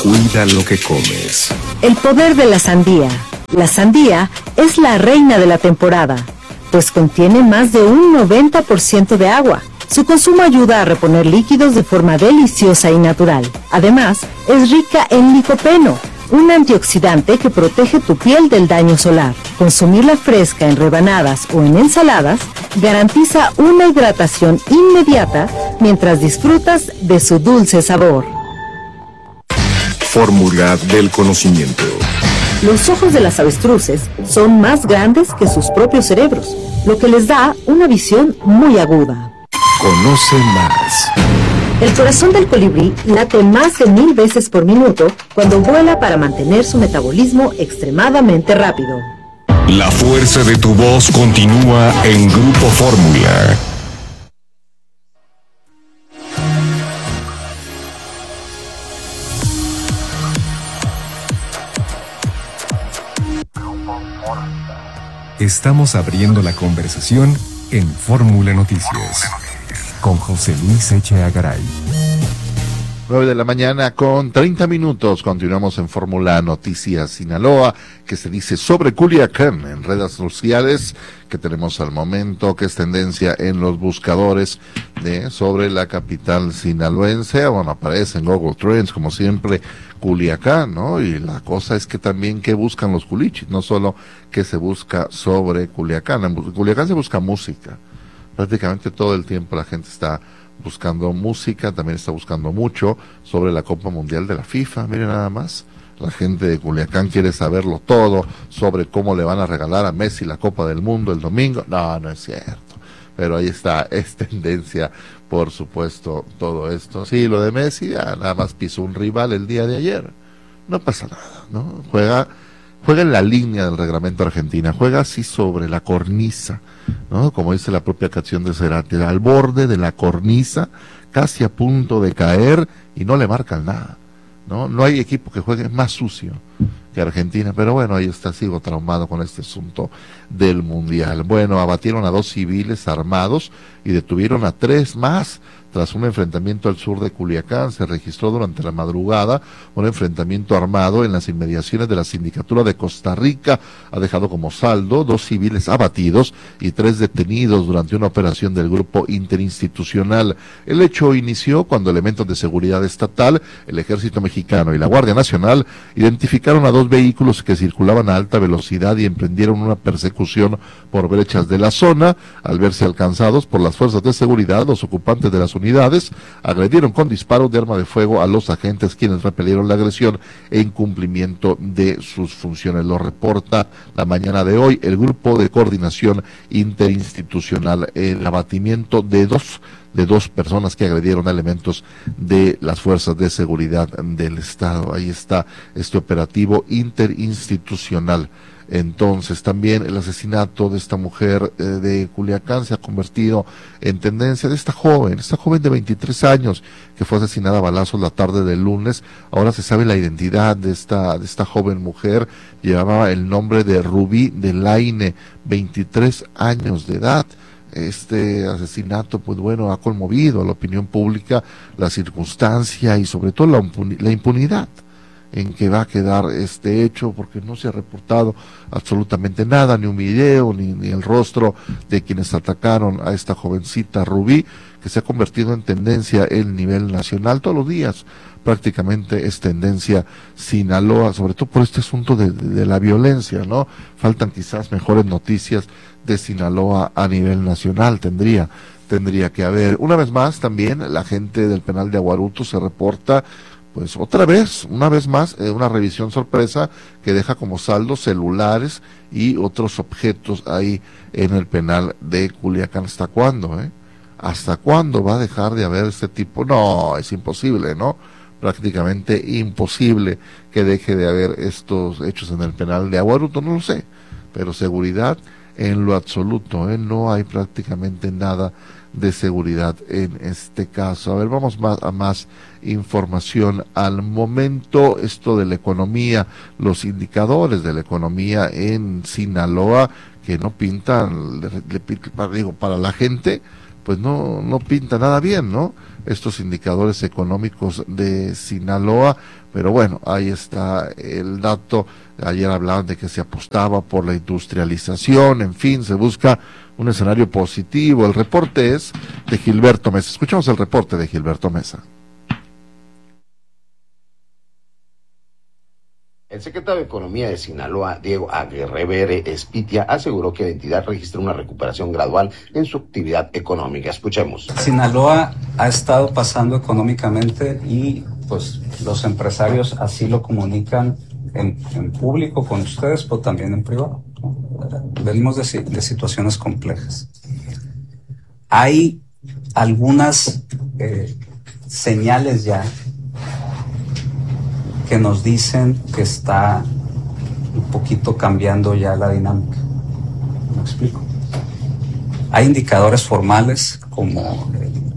Cuida lo que comes. El poder de la sandía. La sandía es la reina de la temporada, pues contiene más de un 90% de agua. Su consumo ayuda a reponer líquidos de forma deliciosa y natural. Además, es rica en licopeno, un antioxidante que protege tu piel del daño solar. Consumirla fresca en rebanadas o en ensaladas garantiza una hidratación inmediata mientras disfrutas de su dulce sabor. Fórmula del conocimiento. Los ojos de las avestruces son más grandes que sus propios cerebros, lo que les da una visión muy aguda. Conoce más. El corazón del colibrí late más de 1000 veces por minuto cuando vuela para mantener su metabolismo extremadamente rápido. La fuerza de tu voz continúa en Grupo Fórmula. Estamos abriendo la conversación en Fórmula Noticias con José Luis Echeagaray. 9 de la mañana con 30 minutos. Continuamos en Fórmula Noticias Sinaloa, que se dice sobre Culiacán en redes sociales, que tenemos al momento, que es tendencia en los buscadores sobre la capital sinaloense. Bueno, aparece en Google Trends, como siempre, Culiacán, ¿no? Y la cosa es que también qué buscan los culichis, no solo qué se busca sobre Culiacán. En Culiacán se busca música. Prácticamente todo el tiempo la gente está buscando música, también está buscando mucho sobre la Copa Mundial de la FIFA. Miren nada más, la gente de Culiacán quiere saberlo todo sobre cómo le van a regalar a Messi la Copa del Mundo el domingo. No es cierto, pero ahí está, es tendencia, por supuesto, todo esto. Sí, lo de Messi, ya nada más pisó un rival el día de ayer, no pasa nada, ¿no? Juega en la línea del reglamento Argentina, juega así sobre la cornisa, ¿no? Como dice la propia canción de Cerati, al borde de la cornisa, casi a punto de caer, y no le marcan nada, ¿no? No hay equipo que juegue más sucio que Argentina, pero bueno, ahí está, sigo traumado con este asunto del Mundial. Bueno, abatieron a 2 civiles armados y detuvieron a 3 más. Tras un enfrentamiento al sur de Culiacán, se registró durante la madrugada un enfrentamiento armado en las inmediaciones de la Sindicatura de Costa Rica. Ha dejado como saldo 2 civiles abatidos y 3 detenidos durante una operación del grupo interinstitucional. El hecho inició cuando elementos de seguridad estatal, el Ejército Mexicano y la Guardia Nacional identificaron a 2 vehículos que circulaban a alta velocidad y emprendieron una persecución por brechas de la zona. Al verse alcanzados por las fuerzas de seguridad, los ocupantes de las unidades agredieron con disparos de arma de fuego a los agentes, quienes repelieron la agresión en cumplimiento de sus funciones. Lo reporta la mañana de hoy el Grupo de Coordinación Interinstitucional, el abatimiento de dos personas que agredieron a elementos de las fuerzas de seguridad del Estado. Ahí está este operativo interinstitucional. Entonces también el asesinato de esta mujer de Culiacán se ha convertido en tendencia, de esta joven de 23 años que fue asesinada a balazos la tarde del lunes. Ahora se sabe la identidad de esta joven mujer. Llevaba el nombre de Rubí de Laine, 23 años de edad. Este asesinato, pues bueno, ha conmovido a la opinión pública, la circunstancia y sobre todo la impunidad en que va a quedar este hecho, porque no se ha reportado absolutamente nada, ni un video, ni el rostro de quienes atacaron a esta jovencita Rubí, que se ha convertido en tendencia en nivel nacional. Todos los días prácticamente es tendencia Sinaloa, sobre todo por este asunto de la violencia, ¿no? Faltan quizás mejores noticias de Sinaloa a nivel nacional, tendría que haber. Una vez más también la gente del penal de Aguaruto se reporta, pues una vez más, una revisión sorpresa que deja como saldo celulares y otros objetos ahí en el penal de Culiacán. ¿Hasta cuándo, ¿Hasta cuándo va a dejar de haber este tipo? No, es imposible, ¿no? Prácticamente imposible que deje de haber estos hechos en el penal de Aguaruto, no lo sé, pero seguridad en lo absoluto, no hay prácticamente nada de seguridad en este caso. A ver, vamos a más información al momento. Esto de la economía, los indicadores de la economía en Sinaloa, que no pintan, digo, para la gente pues no pinta nada bien, ¿no? Estos indicadores económicos de Sinaloa, pero bueno, ahí está el dato. Ayer hablaban de que se apostaba por la industrialización, en fin, se busca un escenario positivo. El reporte es de Gilberto Mesa. Escuchamos el reporte de Gilberto Mesa. El secretario de Economía de Sinaloa, Diego Aguirre Espitia, aseguró que la entidad registra una recuperación gradual en su actividad económica. Escuchemos. Sinaloa ha estado pasando económicamente y pues los empresarios así lo comunican en público con ustedes, pero también en privado, ¿no? Venimos de situaciones complejas. Hay algunas señales ya que nos dicen que está un poquito cambiando ya la dinámica. ¿Me explico? Hay indicadores formales como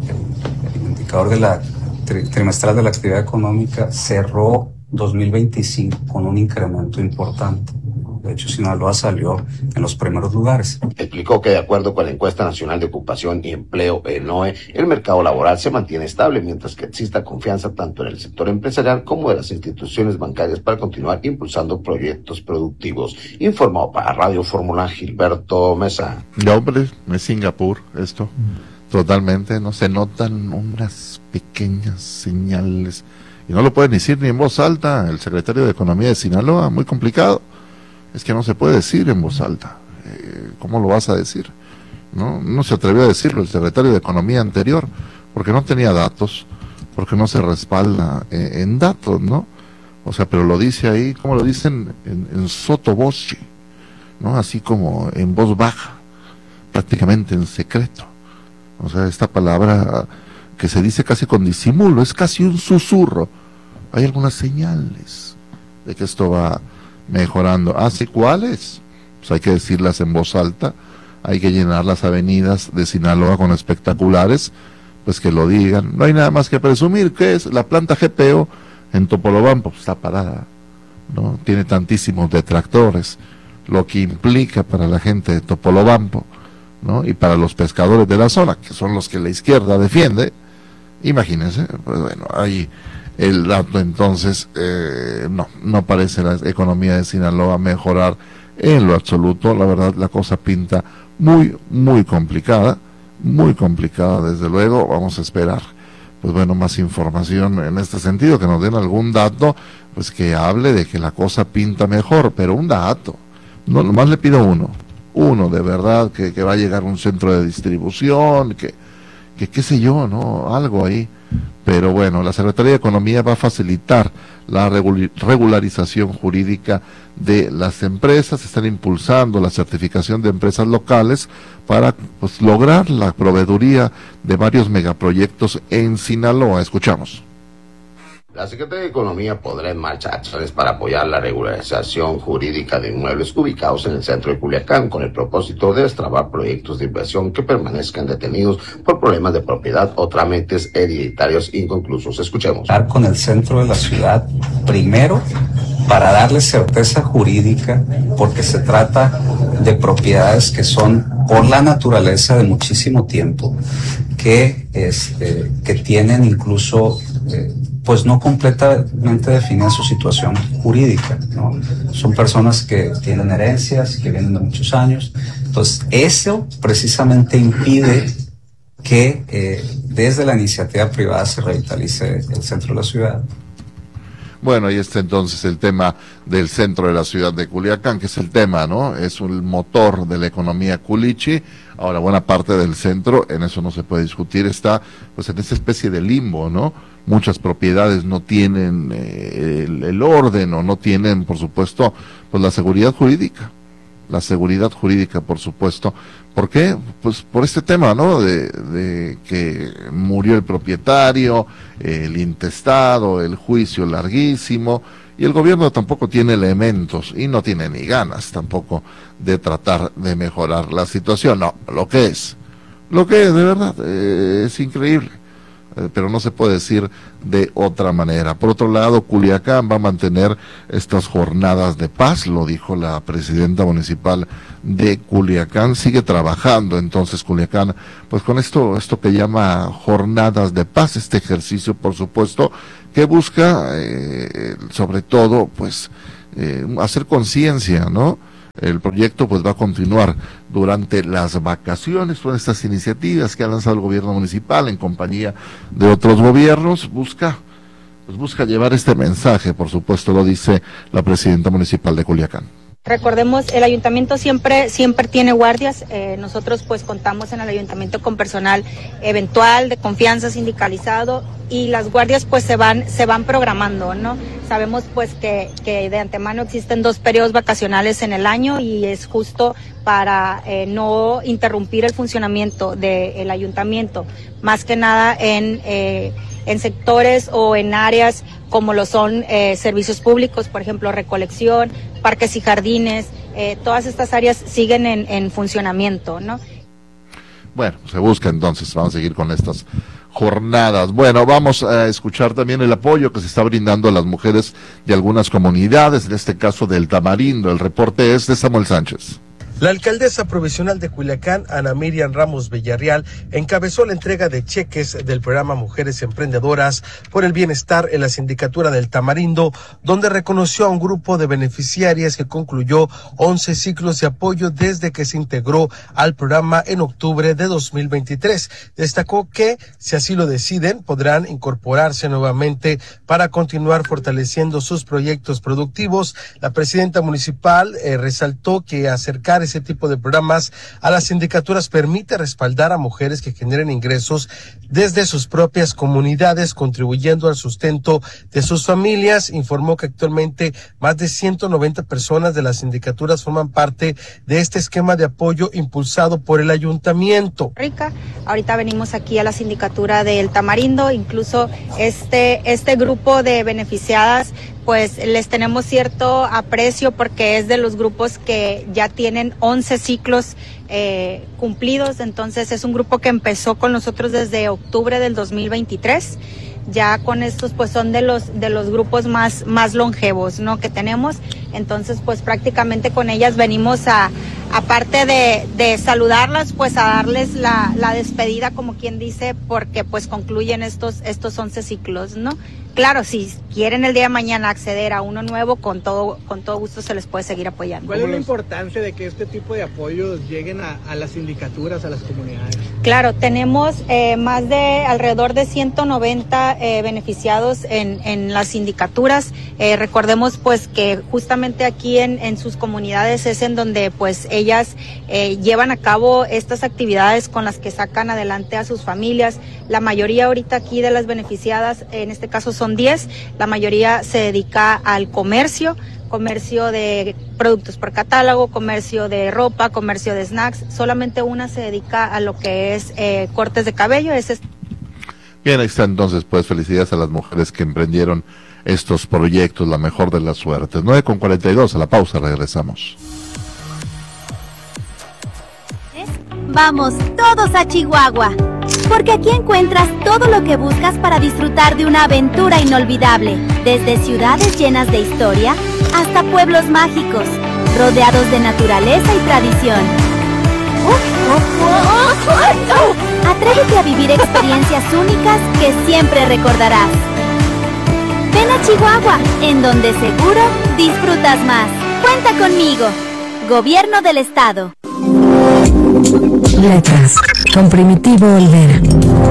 el indicador de la trimestral de la actividad económica cerró 2025 con un incremento importante. De hecho, Sinaloa salió en los primeros lugares. Explicó que de acuerdo con la Encuesta Nacional de Ocupación y Empleo, ENOE, el mercado laboral se mantiene estable, mientras que exista confianza tanto en el sector empresarial como de las instituciones bancarias para continuar impulsando proyectos productivos. Informado para Radio Fórmula, Gilberto Mesa. Ya, hombre, es Singapur esto. Totalmente, no se notan unas pequeñas señales. Y no lo pueden decir ni en voz alta el secretario de Economía de Sinaloa, muy complicado. Es que no se puede decir en voz alta. ¿Cómo lo vas a decir? No se atrevió a decirlo el secretario de Economía anterior, porque no tenía datos, porque no se respalda en datos, ¿no? O sea, pero lo dice ahí, como lo dicen en sottovoce, ¿no? Así como en voz baja, prácticamente en secreto. O sea, esta palabra que se dice casi con disimulo, es casi un susurro. Hay algunas señales de que esto va mejorando. ¿Sí cuáles? Pues hay que decirlas en voz alta, hay que llenar las avenidas de Sinaloa con espectaculares, pues que lo digan. No hay nada más que presumir. ¿Qué es? La planta GPO en Topolobampo pues está parada, ¿no? Tiene tantísimos detractores, lo que implica para la gente de Topolobampo, ¿no? Y para los pescadores de la zona, que son los que la izquierda defiende. Imagínense, pues bueno, ahí el dato. Entonces no parece la economía de Sinaloa mejorar en lo absoluto. La verdad, la cosa pinta muy complicada desde luego. Vamos a esperar, pues bueno, más información en este sentido, que nos den algún dato, pues que hable de que la cosa pinta mejor, pero un dato, no, nomás le pido uno de verdad, que va a llegar un centro de distribución, que qué sé yo, ¿no? Algo ahí. Pero bueno, la Secretaría de Economía va a facilitar la regularización jurídica de las empresas. Están impulsando la certificación de empresas locales para pues lograr la proveeduría de varios megaproyectos en Sinaloa. Escuchamos. La Secretaría de Economía pondrá en marcha acciones para apoyar la regularización jurídica de inmuebles ubicados en el centro de Culiacán, con el propósito de destrabar proyectos de inversión que permanezcan detenidos por problemas de propiedad o trámites hereditarios inconclusos. Escuchemos. Con el centro de la ciudad, primero, para darle certeza jurídica, porque se trata de propiedades que son, por la naturaleza, de muchísimo tiempo, que tienen incluso pues no completamente definida su situación jurídica, ¿no? Son personas que tienen herencias, que vienen de muchos años. Entonces, eso precisamente impide que desde la iniciativa privada se revitalice el centro de la ciudad. Bueno, ahí está entonces el tema del centro de la ciudad de Culiacán, que es el tema, ¿no? Es un motor de la economía culichi. Ahora, buena parte del centro, en eso no se puede discutir, está pues en esa especie de limbo, ¿no? Muchas propiedades no tienen el orden, o no tienen, por supuesto, pues la seguridad jurídica. La seguridad jurídica, por supuesto. ¿Por qué? Pues por este tema, ¿no? De que murió el propietario, el intestado, el juicio larguísimo, y el gobierno tampoco tiene elementos, y no tiene ni ganas tampoco de tratar de mejorar la situación. No, lo que es de verdad, es increíble. pero no se puede decir de otra manera. Por otro lado, Culiacán va a mantener estas jornadas de paz, lo dijo la presidenta municipal de Culiacán. Sigue trabajando entonces Culiacán, pues con esto que llama jornadas de paz, este ejercicio, por supuesto, que busca sobre todo pues hacer conciencia, ¿no? El proyecto pues va a continuar durante las vacaciones. Todas estas iniciativas que ha lanzado el gobierno municipal en compañía de otros gobiernos busca llevar este mensaje, por supuesto, lo dice la presidenta municipal de Culiacán. Recordemos, el ayuntamiento siempre tiene guardias. Nosotros pues contamos en el ayuntamiento con personal eventual, de confianza, sindicalizado, y las guardias pues se van programando, ¿no? Sabemos pues que de antemano existen 2 periodos vacacionales en el año, y es justo para no interrumpir el funcionamiento del ayuntamiento, más que nada en sectores o en áreas como lo son servicios públicos, por ejemplo, recolección, parques y jardines. Todas estas áreas siguen en funcionamiento, ¿no? Bueno, se busca entonces, vamos a seguir con estas jornadas. Bueno, vamos a escuchar también el apoyo que se está brindando a las mujeres de algunas comunidades, en este caso del Tamarindo. El reporte es de Samuel Sánchez. La alcaldesa provisional de Culiacán, Ana Miriam Ramos Villarreal, encabezó la entrega de cheques del programa Mujeres Emprendedoras por el Bienestar en la sindicatura del Tamarindo, donde reconoció a un grupo de beneficiarias que concluyó 11 ciclos de apoyo desde que se integró al programa en octubre de 2023. Destacó que, si así lo deciden, podrán incorporarse nuevamente para continuar fortaleciendo sus proyectos productivos. La presidenta municipal resaltó que acercar ese tipo de programas a las sindicaturas permite respaldar a mujeres que generen ingresos desde sus propias comunidades, contribuyendo al sustento de sus familias. Informó que actualmente más de 190 personas de las sindicaturas forman parte de este esquema de apoyo impulsado por el ayuntamiento. Ahorita venimos aquí a la sindicatura del Tamarindo, incluso este grupo de beneficiadas pues les tenemos cierto aprecio porque es de los grupos que ya tienen 11 ciclos cumplidos. Entonces es un grupo que empezó con nosotros desde octubre del 2023. Ya con estos pues son de los grupos más longevos, ¿no?, que tenemos. Entonces pues prácticamente con ellas venimos aparte de saludarlas, pues a darles la despedida, como quien dice, porque pues concluyen estos 11 ciclos, ¿no? Claro, si quieren el día de mañana acceder a uno nuevo, con todo gusto se les puede seguir apoyando. ¿Cuál es la importancia de que este tipo de apoyos lleguen a las sindicaturas, a las comunidades? Claro, tenemos más de alrededor de 190 beneficiados en las sindicaturas. Recordemos pues que justamente aquí en sus comunidades es en donde pues ellas llevan a cabo estas actividades con las que sacan adelante a sus familias. La mayoría ahorita aquí de las beneficiadas, en este caso son 10, la mayoría se dedica al comercio de productos por catálogo, comercio de ropa, comercio de snacks. Solamente una se dedica a lo que es cortes de cabello. Bien, ahí está entonces, pues felicidades a las mujeres que emprendieron estos proyectos, la mejor de las suertes. 9:42, a la pausa, regresamos. Vamos todos a Chihuahua, porque aquí encuentras todo lo que buscas para disfrutar de una aventura inolvidable, desde ciudades llenas de historia hasta pueblos mágicos, rodeados de naturaleza y tradición. Atrévete a vivir experiencias únicas que siempre recordarás. Ven a Chihuahua, en donde seguro disfrutas más. Cuenta conmigo. Gobierno del Estado. Letras, con Primitivo Olvera.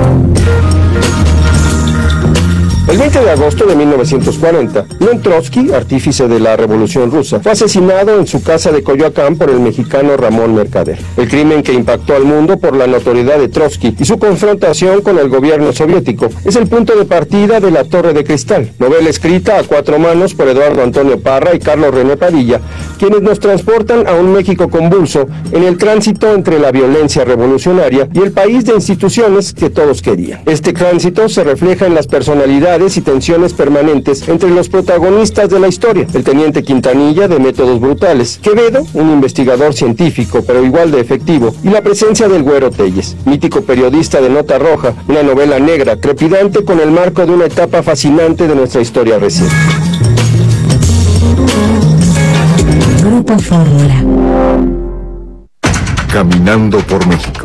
El 20 de agosto de 1940, León Trotsky, artífice de la Revolución Rusa, fue asesinado en su casa de Coyoacán por el mexicano Ramón Mercader. El crimen que impactó al mundo por la notoriedad de Trotsky y su confrontación con el gobierno soviético es el punto de partida de La Torre de Cristal, novela escrita a 4 manos por Eduardo Antonio Parra y Carlos René Padilla, quienes nos transportan a un México convulso en el tránsito entre la violencia revolucionaria y el país de instituciones que todos querían. Este tránsito se refleja en las personalidades rivalidades y tensiones permanentes entre los protagonistas de la historia, el teniente Quintanilla de Métodos Brutales, Quevedo, un investigador científico pero igual de efectivo, y la presencia del Güero Telles, mítico periodista de Nota Roja, una novela negra trepidante con el marco de una etapa fascinante de nuestra historia reciente. Grupo Fórmula. Caminando por México.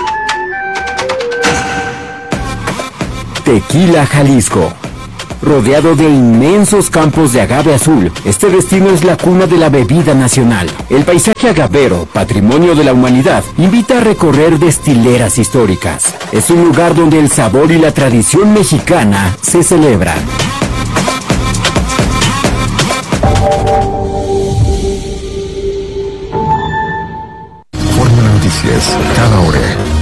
Tequila, Jalisco. Rodeado de inmensos campos de agave azul, este destino es la cuna de la bebida nacional. El paisaje agavero, patrimonio de la humanidad, invita a recorrer destileras históricas. Es un lugar donde el sabor y la tradición mexicana se celebran. Fórmula Noticias, cada hora.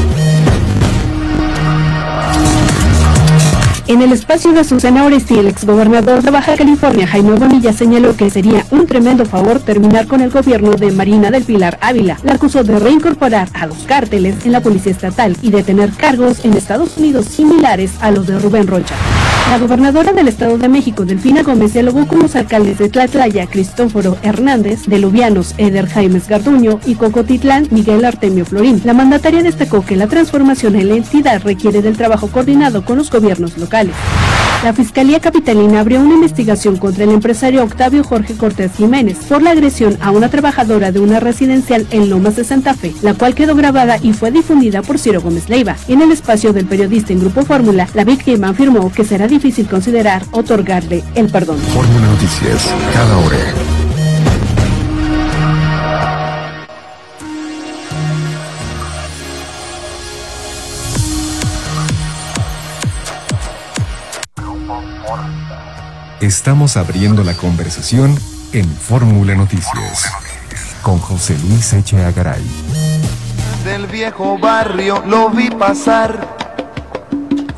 En el espacio de Susana Oresti, el exgobernador de Baja California, Jaime Bonilla, señaló que sería un tremendo favor terminar con el gobierno de Marina del Pilar Ávila. La acusó de reincorporar a los cárteles en la policía estatal y de tener cargos en Estados Unidos similares a los de Rubén Rocha. La gobernadora del Estado de México, Delfina Gómez, dialogó con los alcaldes de Tlatlaya, Cristóforo Hernández, de Lubianos, Eder Jaimes Garduño y Cocotitlán, Miguel Artemio Florín. La mandataria destacó que la transformación en la entidad requiere del trabajo coordinado con los gobiernos locales. La Fiscalía Capitalina abrió una investigación contra el empresario Octavio Jorge Cortés Jiménez por la agresión a una trabajadora de una residencial en Lomas de Santa Fe, la cual quedó grabada y fue difundida por Ciro Gómez Leiva. En el espacio del periodista en Grupo Fórmula, la víctima afirmó que será difícil considerar otorgarle el perdón. Fórmula Noticias, cada hora. Estamos abriendo la conversación en Fórmula Noticias con José Luis Echeagaray. Del viejo barrio lo vi pasar